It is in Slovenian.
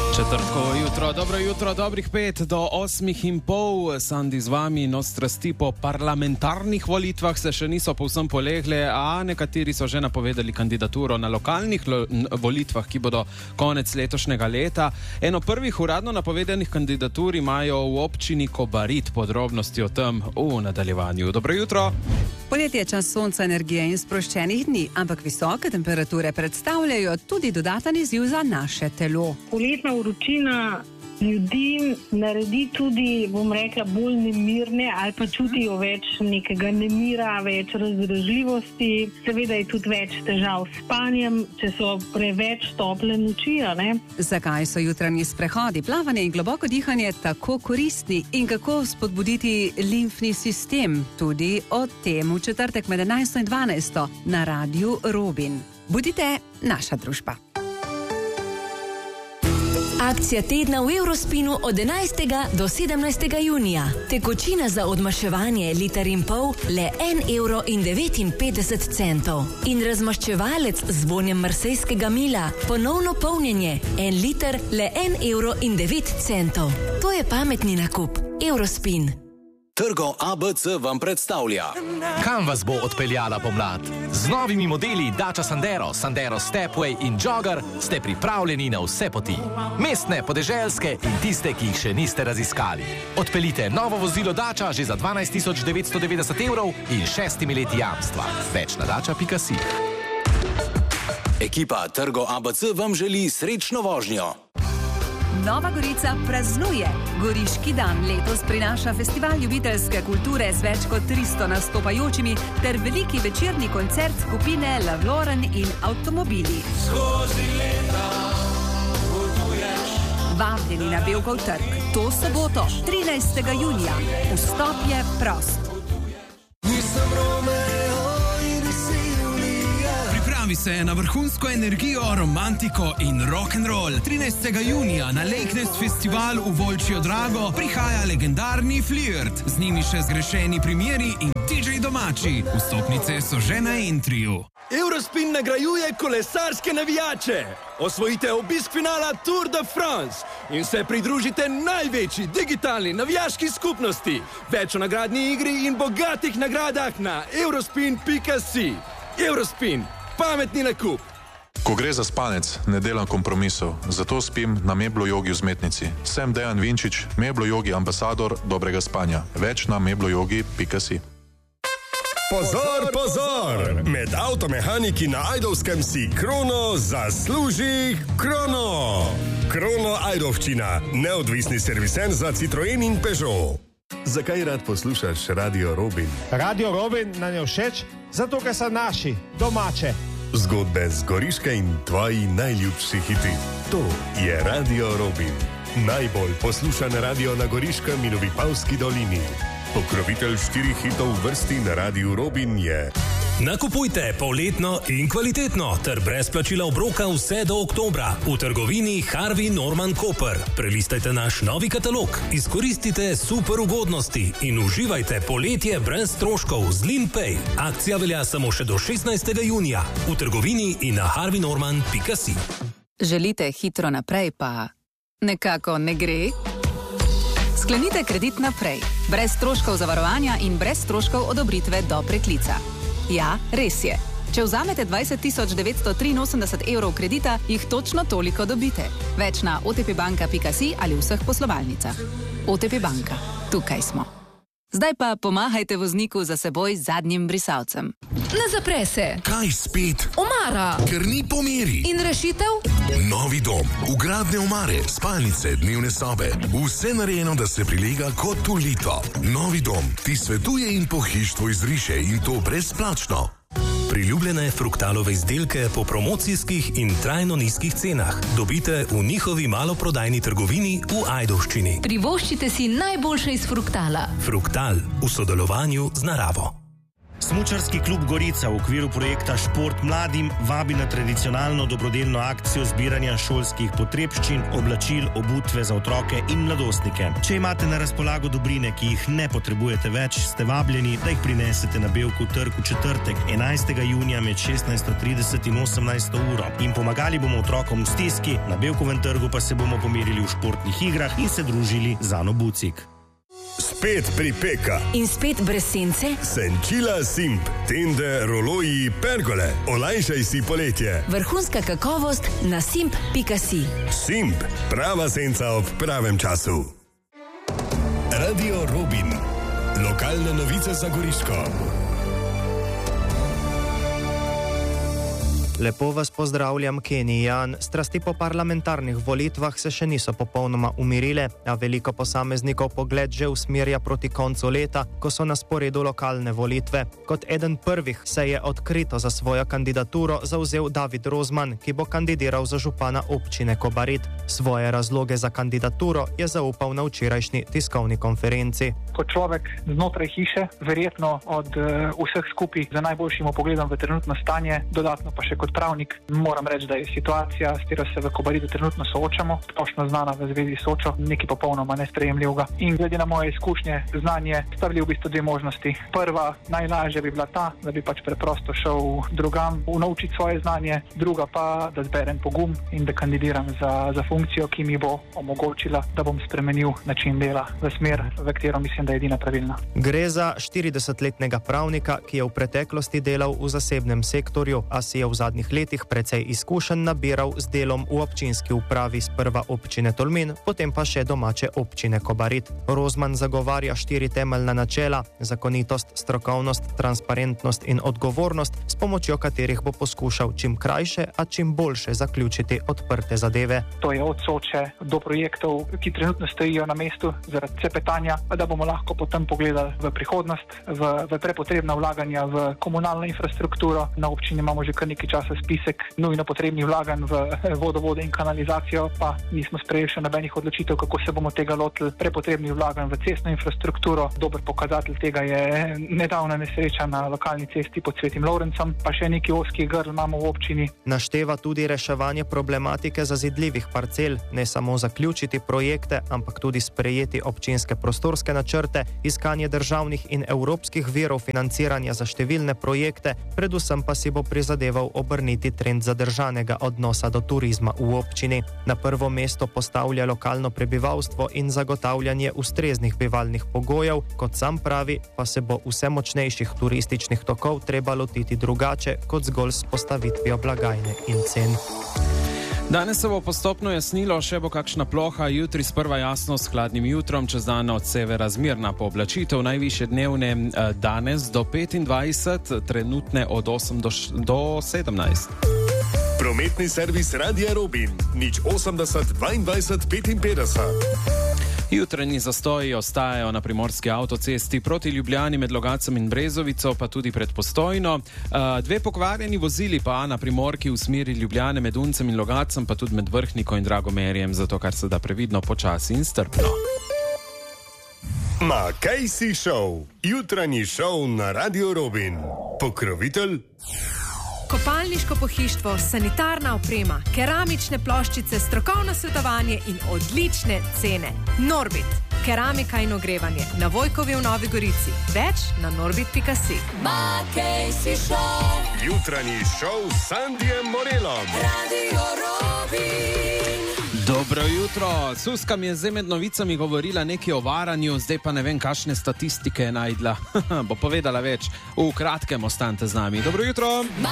Četrtkovo jutro, dobro jutro, dobrih 5 do 8:30, Sandi z vami, no strasti po parlamentarnih volitvah se še niso povsem polegle, a nekateri so že napovedali kandidaturo na lokalnih volitvah, ki bodo konec letošnjega leta. Eno prvih uradno napovedanih kandidatur imajo v občini Kobarid, podrobnosti o tem v nadaljevanju. Dobro jutro. Poletje je čas sonca, energije in sproščenih dni, ampak visoke temperature predstavljajo tudi dodaten izziv za naše telo. Poletna vročina ljudi naredi tudi, bom rekla, bolj nemirne ali pa čutijo več nekega nemira, več razdražljivosti. Seveda je tudi več težav s spanjem, če so preveč tople noči, ne? Zakaj so jutranji sprehodi, plavanje in globoko dihanje tako koristni in kako spodbuditi limfni sistem? Tudi o tem v četrtek med 11 in 12 na Radiu Robin. Budite naša družba. Akcija tedna v Eurospinu od 11. do 17. junija. Tekočina za odmaševanje liter in pol le 1,59 €. In razmaščevalec z vonjem marsejskega mila, ponovno polnjenje, 1 liter le 1,09 €. To je pametni nakup. Eurospin. Trgo ABC vam predstavlja. Kam vas bo odpeljala pomlad? Z novimi modeli Dacia Sandero, Sandero Stepway in Jogger ste pripravljeni na vse poti. Mestne, podeželske in tiste, ki jih še niste raziskali. Odpeljite novo vozilo Dacia že za 12.990 € in 6 leti jamstva. Več na dacia.si. Ekipa Trgo ABC vam želi srečno vožnjo. Nova Gorica praznuje. Goriški dan letos prinaša festival ljubiteljske kulture z več kot 300 nastopajočimi ter veliki večerni koncert skupine Lavloren in Avtomobili. Skozi leta potuješ. Vabljeni na Bevkov trg. To soboto, 13. junija. Vstop je prost. Nisem Romeo in Silvija. Pripravi se na vrhunsko energijo, romantiko in rock'n'roll. 13. junija na Lakenest Festival v Volčjo Drago prihaja legendarni Flirt. Z njimi še zgrešeni primeri in DJ domači. Vstopnice so že na Entriju. Eurospin nagrajuje kolesarske navijače. Osvojite obisk finala Tour de France in se pridružite največji digitalni navijaški skupnosti. Več o nagradni igri in bogatih nagradah na eurospin.si. Eurospin. Pametni nakup. Ko gre za spanec, ne delam kompromisov, zato spim na Meblo jogi vzmetnici. Sem Dejan Vinčič, Meblo jogi ambasador dobrega spanja. Več na meblojogi.si. Pozor, pozor! Med avtomehaniki na Ajdovskem si Krono zasluži Krono. Krono Ajdovščina, neodvisni serviser za Citroen in Peugeot. Zakaj rad poslušaš Radio Robin? Radio Robin nam je všeč, zato ker so naši, domače. Zgodbe z Goriške in tvoji najljubši hiti. To je Radio Robin. Najbolj poslušan radio na Goriškem in v Vipavski dolini. Pokrovitelj 4 hitov v vrsti na Radiu Robin je... Nakupujte poletno in kvalitetno ter brez plačila obroka vse do oktobra v trgovini Harvey Norman Koper. Prelistajte naš novi katalog, izkoristite super ugodnosti in uživajte poletje brez stroškov z LeanPay. Akcija velja samo še do 16. junija v trgovini in na harveynorman.si. Želite hitro naprej, pa nekako ne gre? Sklenite kredit naprej, brez stroškov zavarovanja in brez stroškov odobritve do preklica. Ja, res je. Če vzamete 20.983 € kredita, jih točno toliko dobite. Več na otpbanka.si ali v vseh poslovalnicah. OTP Banka. Tukaj smo. Zdaj pa pomahajte vozniku za seboj z zadnjim brisalcem. Ne zapre se. Kaj spet? Omara. Ker ni po meri. In rešitev? Novi dom. Vgradne omare, spalnice, dnevne sobe. Vse narejeno, da se prilega kot ulito. Novi dom ti svetuje in pohištvo izriše in to brezplačno. Priljubljene Fruktalove izdelke po promocijskih in trajno nizkih cenah dobite v njihovi maloprodajni trgovini v Ajdovščini. Privoščite si najboljše iz Fruktala. Fruktal v sodelovanju z naravo. Smučarski klub Gorica v okviru projekta Šport mladim vabi na tradicionalno dobrodelno akcijo zbiranja šolskih potrebščin, oblačil, obutve za otroke in mladostnike. Če imate na razpolago dobrine, ki jih ne potrebujete več, ste vabljeni, da jih prinesete na Bevkov trg v četrtek, 11. junija med 16:30 in 18. uro. In pomagali bomo otrokom v stiski, na Bevkovem trgu pa se bomo pomerili v športnih igrah in se družili z Ano Bucik. Spet pripeka. In spet brez sence. Senčila Simp, tende, roloji, pergole. Olajšaj si poletje. Vrhunska kakovost na simp.si. Simp, prava senca ob pravem času. Radio Robin. Lokalne novice za Goriško. Lepo vas pozdravljam, Kenijan. Strasti po parlamentarnih volitvah se še niso popolnoma umirile, a veliko posameznikov pogled že usmerja proti koncu leta, ko so na sporedu lokalne volitve. Kot eden prvih se je odkrito za svojo kandidaturo zavzel David Rozman, ki bo kandidiral za župana občine Kobarid. Svoje razloge za kandidaturo je zaupal na včerajšnji tiskovni konferenci. Kot človek znotraj hiše, verjetno od vseh skupaj za najboljšim pogledom v trenutno stanje, dodatno pa še kot pravnik, moram reči, da je situacija, s katero se v Kobaridu trenutno soočamo, splošno znana v zvezi s Sočo, nekaj popolnoma nesprejemljivega. In glede na moje izkušnje, znanje, sta bili v bistvu dve možnosti. Prva, najlažja bi bila ta, da bi pač preprosto šel drugam, naučiti svoje znanje, druga pa, da zberem pogum in da kandidiram za funkcijo, ki mi bo omogočila, da bom spremenil način dela v smer, v katero mislim, da je edina pravilna. Gre za 40-letnega pravnika, ki je v preteklosti delal v zasebnem sektorju, a si je v zadnjih letih precej izkušenj nabiral z delom v občinski upravi sprva občine Tolmin, potem pa še domače občine Kobarid. Rozman zagovarja 4 temeljna načela: zakonitost, strokovnost, transparentnost in odgovornost, s pomočjo katerih bo poskušal čim krajše, a čim boljše zaključiti odprte zadeve. To je od Soče do projektov, ki trenutno stojijo na mestu zaradi cepetanja, da bomo lahko potem pogledali v prihodnost, v prepotrebna vlaganja v komunalno infrastrukturo. Na občini imamo že kar nekaj časa spisek nujno potrebnih vlaganj v vodovode in kanalizacijo, pa nismo sprejeli še nobenih odločitev, kako se bomo tega lotili. Prepotrebnih vlaganj v cestno infrastrukturo. Dober pokazatelj tega je nedavna nesreča na lokalni cesti pod Svetim Lovrencem, pa še nekaj ozkih grl imamo v občini. Našteva tudi reševanje problematike zazidljivih parcel, ne samo zaključiti projekte, ampak tudi sprejeti občinske prostorske načrte, iskanje državnih in evropskih virov financiranja za številne projekte, predvsem pa si bo prizadeval obrniti trend zadržanega odnosa do turizma v občini. Na prvo mesto postavlja lokalno prebivalstvo in zagotavljanje ustreznih bivalnih pogojev, kot sam pravi, pa se bo vse močnejših turističnih tokov treba lotiti drugače kot zgolj s postavitvijo blagajne in cen. Danes se bo postopno jasnilo, še bo kakšna ploha, jutri sprva jasno s hladnim jutrom, čez dan od severa zmerna pooblačitev, najvišje dnevne danes do 25, trenutne od 8 do 17. Prometni servis Radia Robin, 080 22 55. Jutranji zastoji ostajajo na primorski avtocesti proti Ljubljani med Logacem in Brezovico, pa tudi pred Postojno. 2 pokvarjeni vozili pa na primorki v smeri Ljubljane med Uncem in Logacem, pa tudi med Vrhniko in Dragomerjem, zato kar se da previdno, počasi in strpno. Makejsi Show, jutranji šov na Radio Robin. Pokrovitelj kopalniško pohištvo, sanitarna oprema, keramične ploščice, strokovno svetovanje in odlične cene. Norbit, keramika in ogrevanje na Vojkovi v Novi Gorici. Več na norbit.si. Makejsi Show, jutranji šov s Sandijem Morelom. Radio Robin. Dobro jutro. Suska mi je zdaj med novicami govorila nekaj o varanju, zdaj pa ne vem, kakšne statistike je najdla. Bo povedala več. V kratkem ostanite z nami. Dobro jutro.